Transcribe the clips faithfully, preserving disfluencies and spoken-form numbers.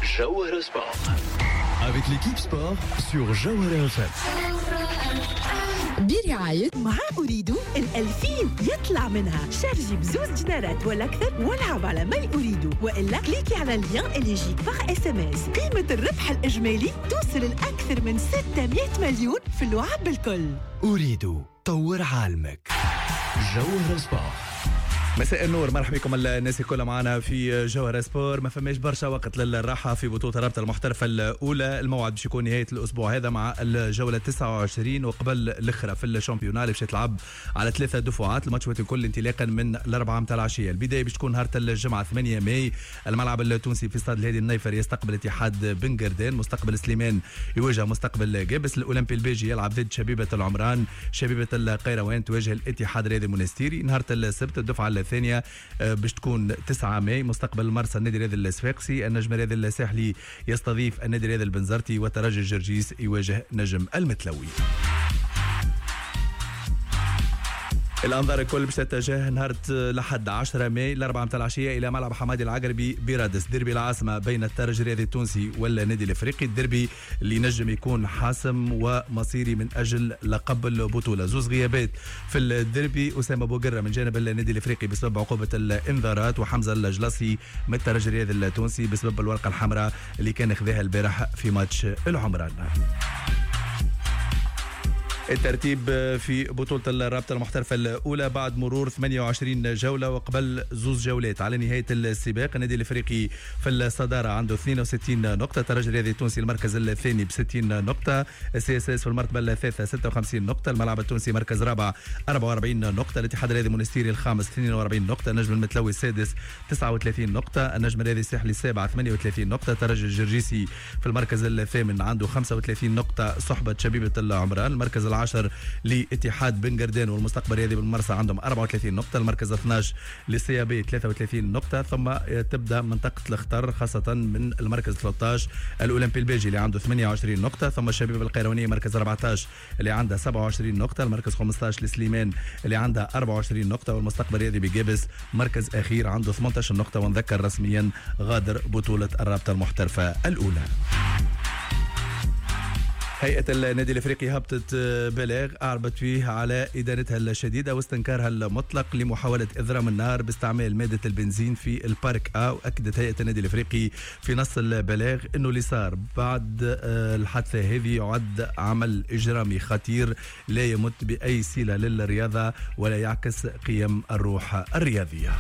Jawahara Sport. Avec l'équipe sport sur Jawahara F M. برعاية مع أريد الألفين يطلع منها شارجي بزوز دينارات ولا أكثر والعب على ما أريد، وإلا كليكي على اللين اللي يجيك باغ اس ام اس. قيمة الربح الإجمالي توصل لأكثر من ستمائة مليون في اللعب بالكل. أريد طور عالمك. جوهرة سبورت. مساء النور، مرحبا بكم الناس الكل معنا في جوهرة سبور. ما فماش برشا وقت للراحة في بطولة رابطة المحترفة الأولى. الموعد باش يكون نهاية الأسبوع هذا مع الجولة تسعة وعشرين وقبل الأخرى في الشامبيونال باش تلعب على ثلاثة دفعات. الماتشات الكل انطلاقا من الأربعة متاع العشية. البداية باش تكون نهار الجمعة ثمانية ماي. الملعب التونسي في استاد الهادي النيفر يستقبل اتحاد بن قردان. مستقبل سليمان يواجه مستقبل جابس. الأولمبي البيجي يلعب ضد شبيبة العمران. شبيبة القيروان تواجه الاتحاد الرياضي المنستيري. نهار السبت الدفعة الثانية باش تكون تسعة ماي. مستقبل المرسى النادي الرياضي الصفاقسي. النجم الرياضي الساحلي يستضيف النادي الرياضي البنزرتي. وترجي الجرجيس يواجه نجم المتلوي. الأنظار الكل باش تتجه نهار لحد عشرة ماي الأربعة متاع العشية إلى ملعب حمادي العقربي برادس. ديربي العاصمة بين الترجي الرياضي التونسي والنادي الأفريقي. الديربي اللي نجم يكون حاسم ومصيري من أجل لقب البطولة. زوز غيابات في الديربي: أسامة بوقرة من جانب النادي الأفريقي بسبب عقوبة الإنذارات، وحمزة الجلاسي من الترجي الرياضي التونسي بسبب الورقة الحمراء اللي كان أخذها البارح في ماتش العمران. الترتيب في بطولة الرابطة المحترفة الأولى بعد مرور ثمانية وعشرين جولة وقبل زوز جولات على نهاية السباق. النادي الأفريقي في الصدارة عنده اثنين وستين نقطة. الترجي الرياضي التونسي المركز الثاني ب ستين نقطة. السي اس اس في المرتبة الثالثة ستة وخمسين نقطة. الملعب التونسي مركز رابع أربعة وأربعين نقطة. الاتحاد الرياضي المنستيري الخامس اثنين وأربعين نقطة. النجم المتلوي السادس تسعة وثلاثين نقطة. النجم الرياضي الساحلي السابع ثمانية وثلاثين نقطة. الترجي الجرجيسي في المركز الثامن عنده خمسة وثلاثين نقطة صحبة شبيبة العمران. المركز العاشر لاتحاد بن قردان والمستقبل الرياضي بالمرسى عندهم أربعة وثلاثين نقطة. المركز اثناشر للسي بي ثلاثة وثلاثين نقطة. ثم تبدا منطقة الخطر خاصة من المركز ثلاثة عشر الأولمبي البيجي اللي عنده ثمانية وعشرين نقطة. ثم الشبيبة القيروانية مركز أربعة عشر اللي عنده سبعة وعشرين نقطة. المركز خمسة عشر لسليمان اللي عنده أربعة وعشرين نقطة. والمستقبل الرياضي بجابس مركز أخير عنده ثمانية عشر نقطة. ونذكر رسميا غادر بطولة الرابطة المحترفة الأولى. هيئة النادي الأفريقي هبطت بلاغ أعربت فيه على إدانتها الشديدة واستنكارها المطلق لمحاولة إضرام النار باستعمال مادة البنزين في البارك أ. وأكدت هيئة النادي الأفريقي في نص البلاغ أنه اللي صار بعد الحادثة هذه يعد عمل إجرامي خطير لا يمت بأي صلة للرياضة ولا يعكس قيم الروح الرياضية.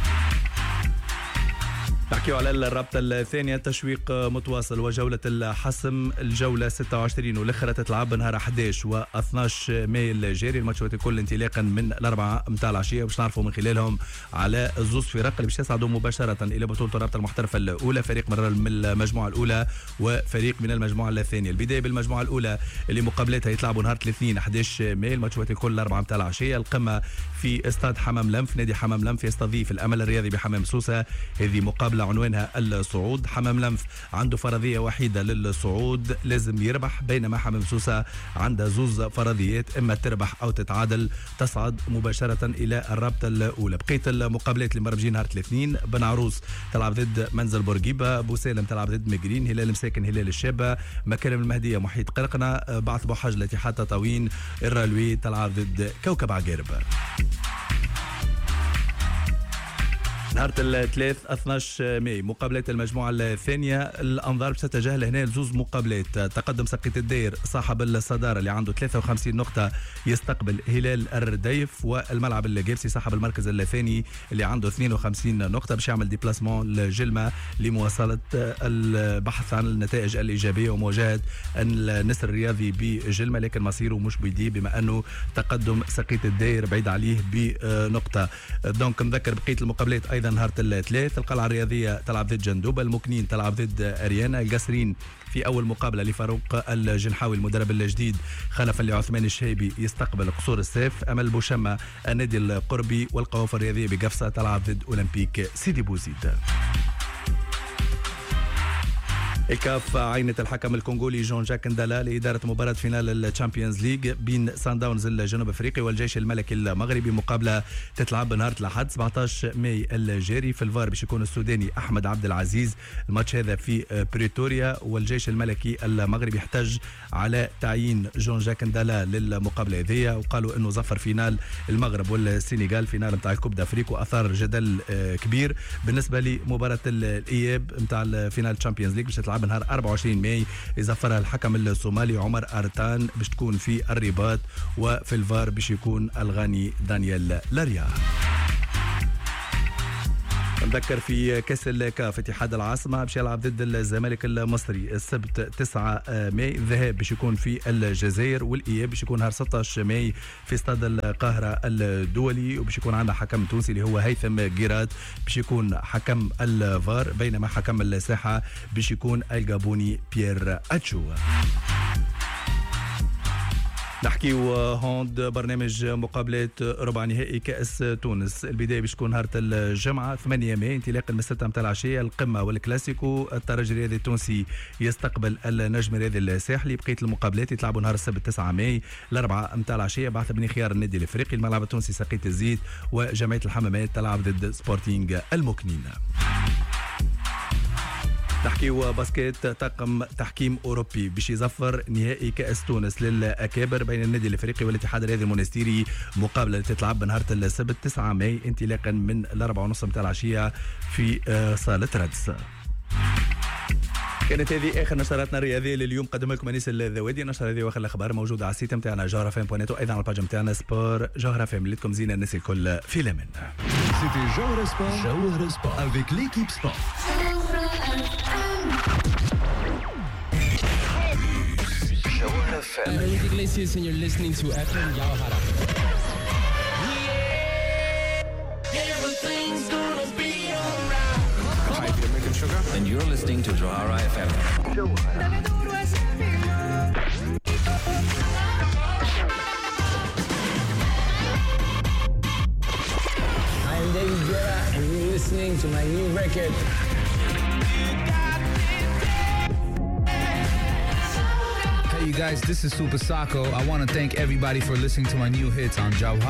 نحكيو على الرابطة الثانية. تشويق متواصل وجولة الحسم الجولة ستة وعشرين والأخرى تتلعب نهار أحد عشر و اثني عشر ماي الجاري. الماتشات الكل انطلاقا من الأربعة متاع العشية باش نعرفوا من خلالهم على الزوز فرق اللي باش يصعدوا مباشرة إلى بطولة الرابطة المحترفة الأولى. فريق من المجموعة الأولى وفريق من المجموعة الثانية. البداية بالمجموعة الأولى اللي مقابلتها يتلعبوا نهار الاثنين أحد عشر ماي. الماتشات الكل الأربعة متاع العشية. القمة في استاد حمام لمف. نادي حمام لمف يستضيف الأمل الرياضي بحمام سوسة. هذه مقابلة عنوانها الصعود. حمام لمف عنده فرضية وحيدة للصعود، لازم يربح، بينما حمام سوسة عنده زوز فرضيات، إما تربح أو تتعادل تصعد مباشرة إلى الرابطة الأولى. بقية المقابلات اللي مربجين نهار الاثنين: بن عروس تلعب ضد منزل بورقيبة. بوسالم تلعب ضد مجرين. هلال مساكن هلال الشابة. مكارم المهدية محيط قرقنة. بعث بوحاج الاتحاد تطاوين. الرالوي تلعب ضد كوكب عقارب. نهار الثلاث اثني عشر ماي مقابلات المجموعة الثانية. الأنظار تتجه لهنا لزوز مقابلات. تقدم سقيط الدير صاحب الصدارة اللي عنده ثلاثة وخمسين نقطة يستقبل هلال الرديف. والملعب الجابسي صاحب المركز الثاني اللي عنده اثنين وخمسين نقطة باش يعمل ديبلاسمون لجلمة لمواصلة البحث عن النتائج الإيجابية ومواجهة النسر الرياضي بجلمة، لكن مصيره مش بيدي بما أنه تقدم سقيط الدير بعيد عليه بنقطة. دونك نذكر بقية المقابلات أيضا نهار الثلاث. القلعة الرياضية تلعب ضد جندوبة. المكنين تلعب ضد أريانا. القصرين في أول مقابلة لفاروق الجنحاوي المدرب الجديد خلفا لعثمان الشهيبي يستقبل قصور السيف. أمل بوشمة النادي القربي. والقوافل الرياضية بقفصة تلعب ضد أولمبيك سيدي بوزيد. إيكاف عينة الحكم الكونغولي جون جاك ندالا لإدارة مباراة فينال الشامبيونز ليج بين سان داونز الجنوب أفريقي والجيش الملكي المغربي. مقابلة تتلعب نهار الأحد سبعطاش ماي الجاري. في الفار باش يكون السوداني أحمد عبد العزيز. الماتش هذا في بريتوريا والجيش الملكي المغربي احتج على تعيين جون جاك ندالا للمقابلة هذه، وقالوا أنه ظفر فينال المغرب والسنغال فينال متاع الكوب دافريك، وأثار جدل كبير بالنسبة لمباراة الإياب متاع الفينال الشامبيونز ليج باش تلعب نهار أربعة وعشرين ماي. يزفرها الحكم الصومالي عمر أرتان باش تكون في الرباط، وفي الفار باش يكون الغاني دانيال لاريا. نذكر في كاس الكاف اتحاد العاصمة باش يلعب ضد الزمالك المصري السبت تسعة ماي. الذهاب باش يكون في الجزائر والإياب باش يكون نهار ستطاش ماي في استاد القاهرة الدولي، وباش يكون عندنا حكم تونسي اللي هو هيثم قيرات باش يكون حكم الفار، بينما حكم الساحة باش يكون الجابوني بيير أتشو. نحكيو هوند برنامج مقابلات ربع نهائي كأس تونس. البداية باش تكون نهار الجمعة ثمانية ماي انطلاقا من الستة متاع العشية. القمة والكلاسيكو. الترجي الرياضي التونسي يستقبل النجم الرياضي الساحلي. بقية المقابلات يتلعبوا نهار السبت تسعة ماي الأربعة متاع العشية بعث بني خيار النادي الافريقي. الملعب التونسي سقية الزيت وجمعية الحمامات تلعب ضد سبورتينغ المكنين. نحكيو باسكيت. طاقم تحكيم أوروبي باش يزفر نهائي كأس تونس للأكابر بين النادي الأفريقي والاتحاد الرياضي المونستيري. مقابلة تتلعب بنهار السبت تسعة ماي انطلاقا من الأربعة ونص متاع العشية في صالة رادس. كانت هذه اخر نشراتنا الرياضيه لليوم. قدم لكم انيس الذوادي. النشره هذه واخر الاخبار موجوده على السيت نتاعنا جوهره فام بوينت وايضا على الباج نتاعنا سبور جوهره فام. لكم زينه الناس الكل في الامان. C'était Jawara Sport, Jawara Sport avec l'équipe sport. Jawara F M. I'm Enrique Iglesias and you're listening to F M Jawara. And you're listening to Jawara F M. I'm David Guerra and you're listening to my new record. Hey you guys, this is Super Sako. I want to thank everybody for listening to my new hits on Jawara.